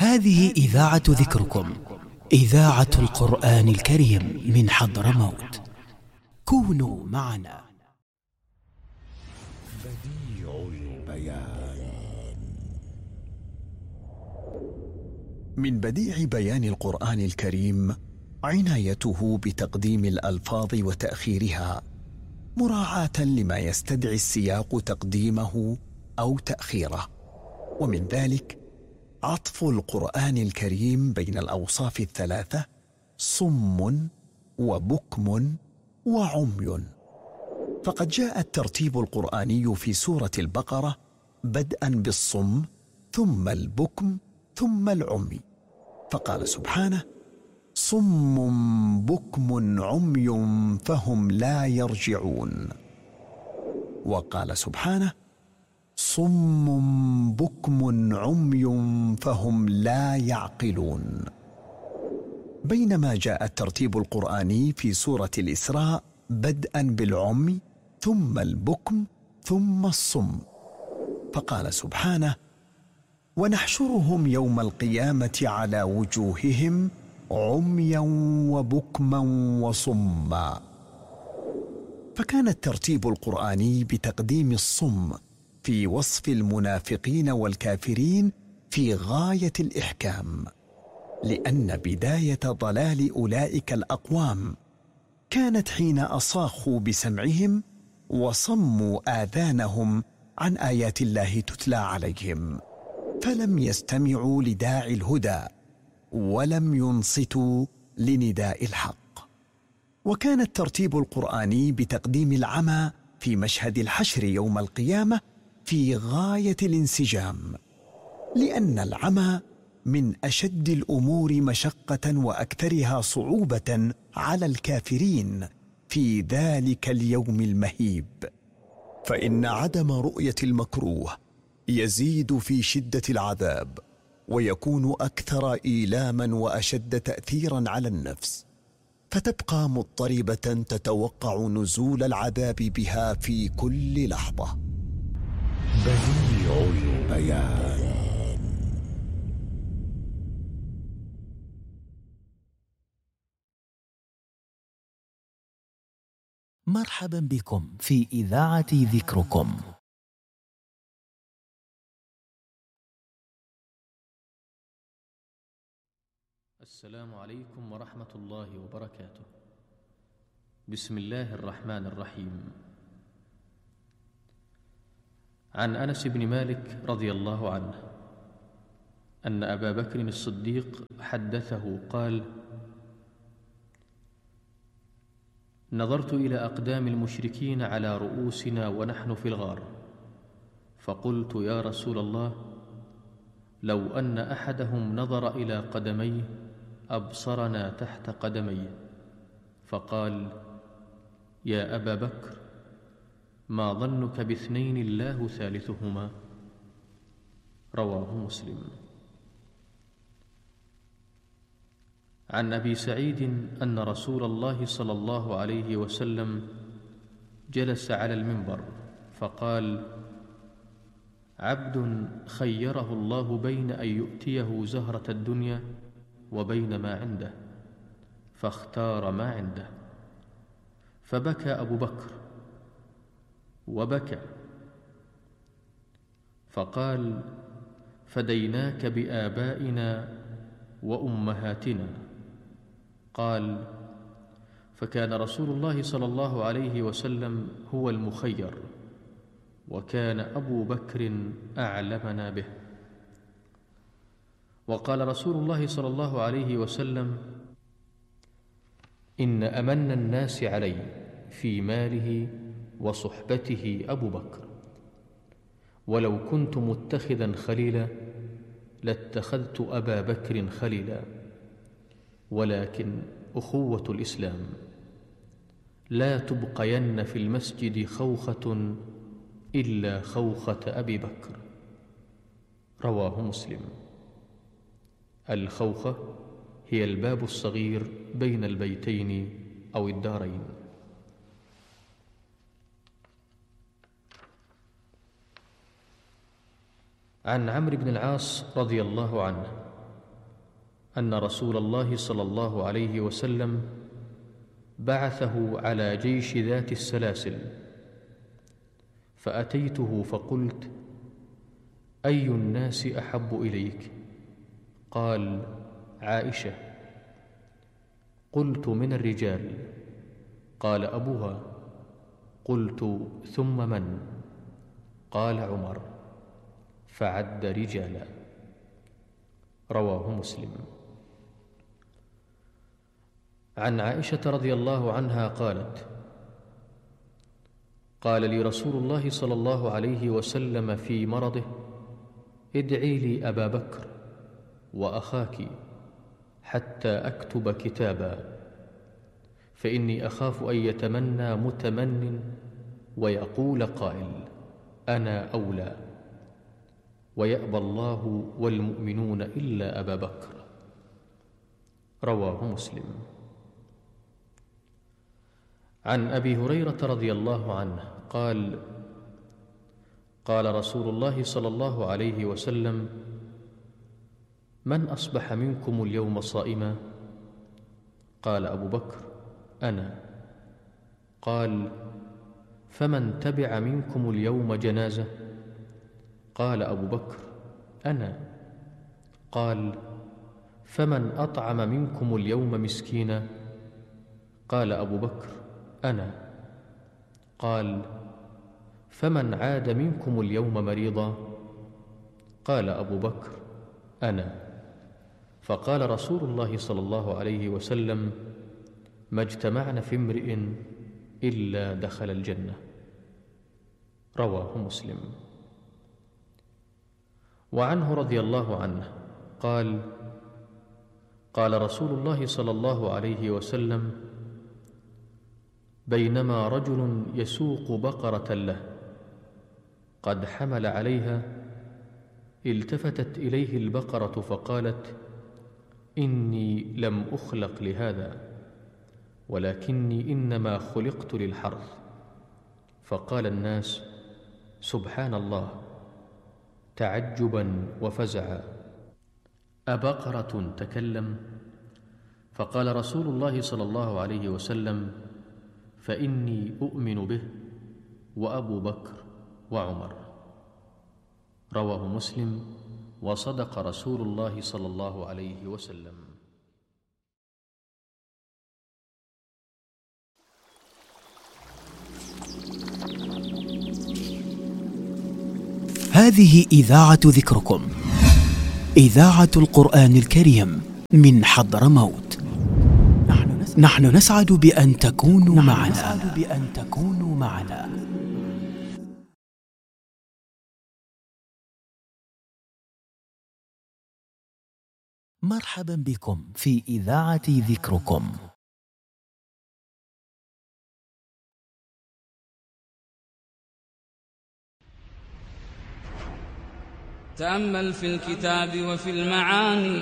هذه إذاعة ذكركم، إذاعة القرآن الكريم من حضرموت. كونوا معنا. بديع البيان. من بديع بيان القرآن الكريم عنايته بتقديم الألفاظ وتأخيرها، مراعاة لما يستدعي السياق تقديمه أو تأخيره، ومن ذلك عطف القرآن الكريم بين الأوصاف الثلاثة: صم وبكم وعمي. فقد جاء الترتيب القرآني في سورة البقرة بدءا بالصم ثم البكم ثم العمي، فقال سبحانه: صم بكم عمي فهم لا يرجعون. وقال سبحانه: صم بكم عمي فهم لا يعقلون. بينما جاء الترتيب القرآني في سورة الإسراء بدءا بالعمي ثم البكم ثم الصم، فقال سبحانه: ونحشرهم يوم القيامة على وجوههم عميا وبكما وصما. فكان الترتيب القرآني بتقديم الصم في وصف المنافقين والكافرين في غاية الإحكام، لأن بداية ضلال أولئك الأقوام كانت حين أصاخوا بسمعهم وصموا آذانهم عن آيات الله تتلى عليهم، فلم يستمعوا لداعي الهدى ولم ينصتوا لنداء الحق. وكان الترتيب القرآني بتقديم العمى في مشهد الحشر يوم القيامة في غاية الانسجام، لأن العمى من أشد الأمور مشقة وأكثرها صعوبة على الكافرين في ذلك اليوم المهيب، فإن عدم رؤية المكروه يزيد في شدة العذاب، ويكون أكثر إيلاما وأشد تأثيرا على النفس، فتبقى مضطربة تتوقع نزول العذاب بها في كل لحظة. بديع البيان. مرحبا بكم في إذاعة ذكركم. السلام عليكم ورحمة الله وبركاته. بسم الله الرحمن الرحيم. عن أنس بن مالك رضي الله عنه أن أبا بكر الصديق حدثه قال: نظرت إلى أقدام المشركين على رؤوسنا ونحن في الغار، فقلت: يا رسول الله، لو أن أحدهم نظر إلى قدميه أبصرنا تحت قدميه. فقال: يا أبا بكر، ما ظنك باثنين الله ثالثهما؟ رواه مسلم. عن أبي سعيد أن رسول الله صلى الله عليه وسلم جلس على المنبر فقال: عبد خيره الله بين أن يؤتيه زهرة الدنيا وبين ما عنده، فاختار ما عنده. فبكى أبو بكر وبكى، فقال: فديناك بآبائنا وأمهاتنا. قال: فكان رسول الله صلى الله عليه وسلم هو المخير، وكان أبو بكر أعلمنا به. وقال رسول الله صلى الله عليه وسلم: إن أمن الناس علي في ماله وصحبته أبو بكر، ولو كنت متخذا خليلا لاتخذت أبا بكر خليلا، ولكن أخوة الإسلام لا تبقين في المسجد خوخة إلا خوخة أبي بكر. رواه مسلم. الخوخة هي الباب الصغير بين البيتين أو الدارين. عن عمرو بن العاص رضي الله عنه أن رسول الله صلى الله عليه وسلم بعثه على جيش ذات السلاسل، فأتيته فقلت: أي الناس أحب إليك؟ قال: عائشة. قلت: من الرجال؟ قال: أبوها. قلت: ثم من؟ قال: عمر. فعد رجالا. رواه مسلم. عن عائشة رضي الله عنها قالت: قال لي رسول الله صلى الله عليه وسلم في مرضه: ادعي لي أبا بكر وأخاك حتى أكتب كتابا، فإني أخاف أن يتمنى متمن ويقول قائل: أنا أولى، ويأبى الله والمؤمنون إلا أبا بكر. رواه مسلم. عن أبي هريرة رضي الله عنه قال: قال رسول الله صلى الله عليه وسلم: من أصبح منكم اليوم صائما؟ قال أبو بكر: أنا. قال: فمن تبع منكم اليوم جنازة؟ قال أبو بكر: أنا. قال: فمن أطعم منكم اليوم مسكينا؟ قال أبو بكر: أنا. قال: فمن عاد منكم اليوم مريضا؟ قال أبو بكر: أنا. فقال رسول الله صلى الله عليه وسلم: ما اجتمعن في امرئ إلا دخل الجنة. رواه مسلم. وعنه رضي الله عنه قال: قال رسول الله صلى الله عليه وسلم: بينما رجل يسوق بقرة له قد حمل عليها، التفتت إليه البقرة فقالت: إني لم أخلق لهذا، ولكني إنما خلقت للحرث. فقال الناس: سبحان الله، تعجبا وفزعا، أبقرة تكلم؟ فقال رسول الله صلى الله عليه وسلم: فإني أؤمن به وأبو بكر وعمر. رواه مسلم. وصدق رسول الله صلى الله عليه وسلم. هذه إذاعة ذكركم، إذاعة القرآن الكريم من حضرموت. نحن نسعد بأن تكونوا معنا. مرحبا بكم في إذاعة ذكركم. تأمل في الكتاب وفي المعاني